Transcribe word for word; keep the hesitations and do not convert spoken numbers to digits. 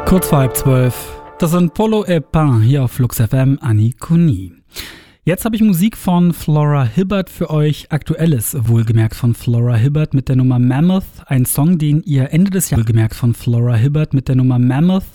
Kurz vor halb zwölf. Das sind Polo et Pain hier auf Flux F M, Annie Kuni. Jetzt habe ich Musik von Flora Hibbert für euch. Aktuelles, wohlgemerkt von Flora Hibbert mit der Nummer Mammoth. Ein Song, den ihr Ende des Jahres, wohlgemerkt von Flora Hibbert mit der Nummer Mammoth.